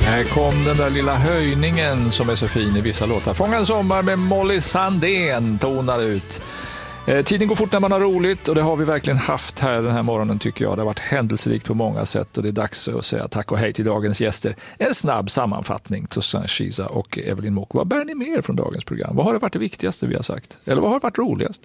Här kom den där lilla höjningen som är så fin i vissa låtar. Fånga en sommar med Molly Sandén tonar ut. Tiden går fort när man har roligt och det har vi verkligen haft här den här morgonen tycker jag. Det har varit händelserikt på många sätt och det är dags att säga tack och hej till dagens gäster. En snabb sammanfattning, Susanne Shiza och Evelyn Mok. Vad bär ni med från dagens program? Vad har det varit det viktigaste vi har sagt? Eller vad har varit roligast?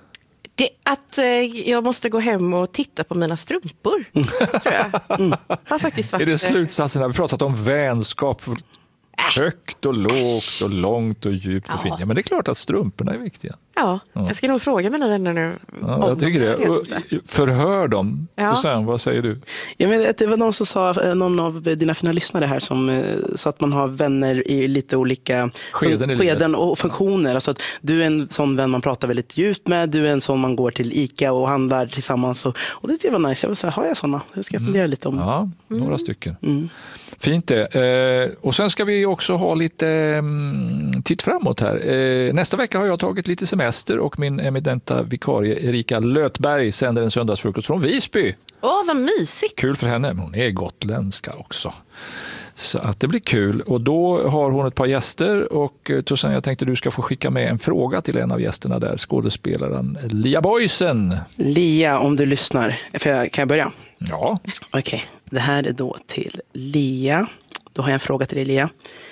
Att jag måste gå hem och titta på mina strumpor, tror jag. Har faktiskt varit... Är det slutsatsen? Vi har pratat om vänskap, högt och lågt och långt och djupt och fint. Ja, men det är klart att strumporna är viktiga. Ja, jag ska nog fråga mina vänner nu. Ja, jag tycker det. Förhör dem. Ja. Susanne, vad säger du? Ja, men det var någon som sa, någon av dina fina lyssnare här som sa att man har vänner i lite olika skeden och funktioner. Alltså att du är en sån vän man pratar väldigt djupt med, du är en sån man går till ICA och handlar tillsammans. Och det var nice. Jag vill säga, har jag såna? Jag ska fundera lite om. Ja, några stycken. Fint det. Och sen ska vi också ha lite titt framåt här. Nästa vecka har jag tagit lite semester och min eminenta vikarie Erika Lötberg sänder en söndagsfrukost från Visby. Åh, vad mysigt. Kul för henne, hon är gotländska också. Så att det blir kul. Och då har hon ett par gäster och Susanne, jag tänkte du ska få skicka med en fråga till en av gästerna där, skådespelaren Lia Boysen. Lia, om du lyssnar. Kan jag börja? Ja. Okej, det här är då till Lia. Då har jag en fråga till dig, Lia.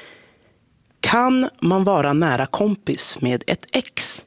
Kan man vara nära kompis med ett ex?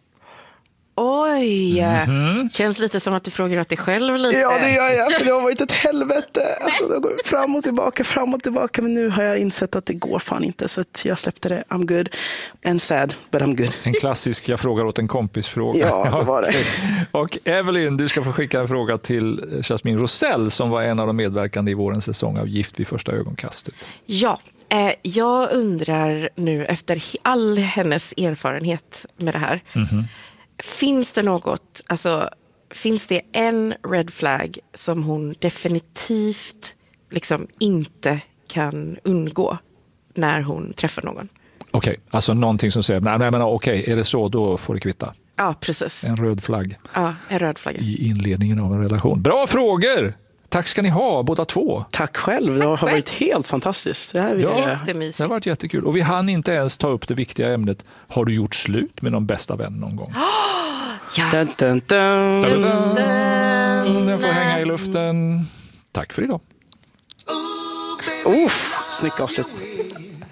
Oj, känns lite som att du frågar åt dig själv lite. Ja, det gör jag, för det har varit ett helvete. Alltså, det går fram och tillbaka, men nu har jag insett att det går fan inte, så att jag släppte det. I'm good. And sad, but I'm good. En klassisk, jag frågar åt en kompis-fråga. Ja, det var det. Och Evelyn, du ska få skicka en fråga till Jasmine Rosell som var en av de medverkande i vårens säsong av Gift vid första ögonkastet. Ja, jag undrar nu efter all hennes erfarenhet med det här. Finns det något, alltså finns det en red flag som hon definitivt liksom inte kan undgå när hon träffar någon? Okej, alltså någonting som säger, nej men okej, är det så då får det kvitta. Ja, precis. En röd flagg. Ja, en röd flagg. I inledningen av en relation. Bra frågor! Tack ska ni ha, båda två. Tack själv, det har varit helt fantastiskt. Det har varit jättekul. Och vi hann inte ens ta upp det viktiga ämnet. Har du gjort slut med någon bästa vän någon gång? Ja. Dun, dun, dun. Dun, dun, dun. Den får hänga i luften. Tack för idag. Snyggt avslut.